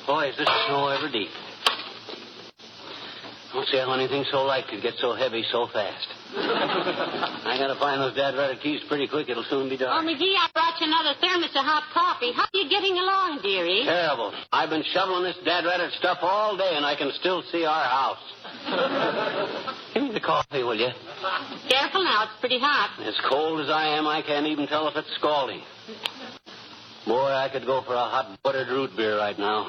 Boy, is this snow ever deep. I don't see how anything so light could get so heavy so fast. I gotta find those dad-ratted keys pretty quick. It'll soon be dark. Oh, McGee, I brought you another thermos of hot coffee. How are you getting along, dearie? Terrible. I've been shoveling this dad-ratted stuff all day, and I can still see our house. Give me the coffee, will you? Careful now. It's pretty hot. As cold as I am, I can't even tell if it's scalding. Boy, I could go for a hot buttered root beer right now.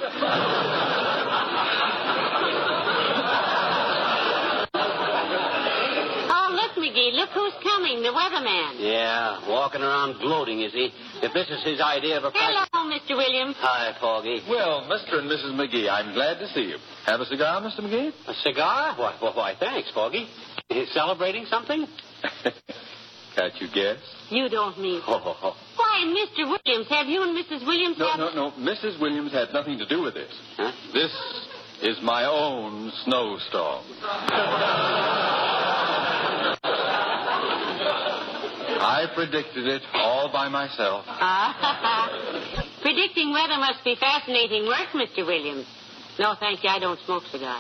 McGee, look who's coming, the weatherman. Yeah, walking around gloating, is he? If this is his idea of a... Hello, Mr. Williams. Hi, Foggy. Well, Mr. and Mrs. McGee, I'm glad to see you. Have a cigar, Mr. McGee? A cigar? Why, thanks, Foggy. He's celebrating something? Can't you guess? You don't mean... Why, Mr. Williams, have you and Mrs. Williams... No. Mrs. Williams had nothing to do with this. Huh? This is my own snowstorm. I predicted it all by myself. Predicting weather must be fascinating work, Mr. Williams. No, thank you. I don't smoke cigars.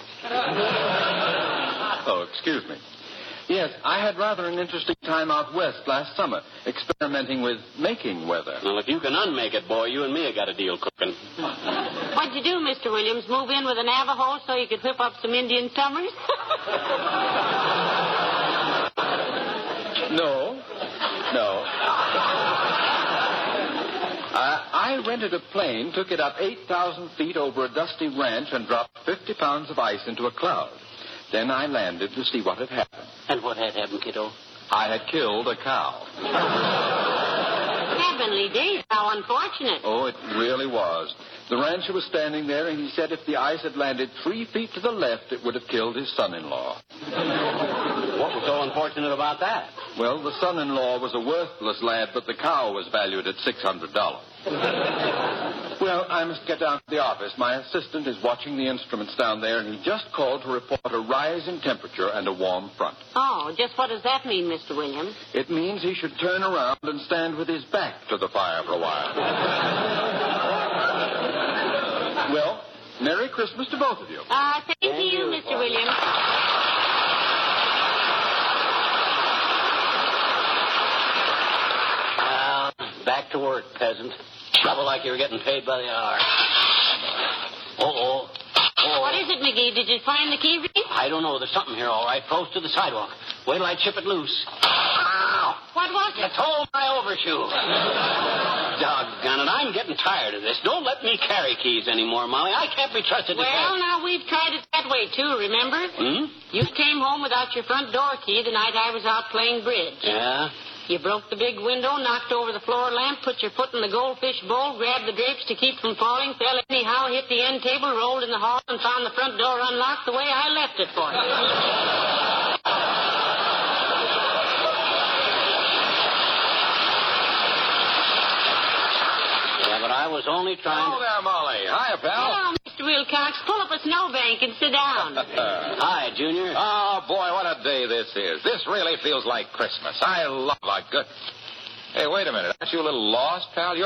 Oh, excuse me. Yes, I had rather an interesting time out west last summer, experimenting with making weather. Well, if you can unmake it, boy, you and me have got a deal cooking. What'd you do, Mr. Williams? Move in with a Navajo so you could whip up some Indian summers? No. I rented a plane, took it up 8,000 feet over a dusty ranch, and dropped 50 pounds of ice into a cloud. Then I landed to see what had happened. And what had happened, kiddo? I had killed a cow. Heavenly days, how unfortunate. Oh, it really was. The rancher was standing there, and he said if the ice had landed 3 feet to the left, it would have killed his son-in-law. What was so unfortunate about that? Well, the son-in-law was a worthless lad, but the cow was valued at $600. Well, I must get down to the office. My assistant is watching the instruments down there, and he just called to report a rise in temperature and a warm front. Oh, just what does that mean, Mr. Williams? It means he should turn around and stand with his back to the fire for a while. Well, Merry Christmas to both of you. Thank you, Mr. Williams. Back to work, peasant. Trouble like you were getting paid by the hour. Oh. What is it, McGee? Did you find the key ring? I don't know. There's something here, all right. Close to the sidewalk. Wait till I chip it loose. Ow! What was it? It's all my overshoe. Doggone it. I'm getting tired of this. Don't let me carry keys anymore, Molly. I can't be trusted to carry... Well, now, we've tried it that way, too, remember? You came home without your front door key the night I was out playing bridge. Yeah? You broke the big window, knocked over the floor lamp, put your foot in the goldfish bowl, grabbed the drapes to keep from falling, fell anyhow, hit the end table, rolled in the hall, and found the front door unlocked the way I left it for you. Yeah, but I was only trying Hello there, Molly. Hiya, pal. Hello, Mr. Wilcox. Pull up a snowbank and sit down. Hi, Junior. Oh, boy, what a day this is. This really feels like Christmas. I love a good... Hey, wait a minute. Aren't you a little lost, pal? You're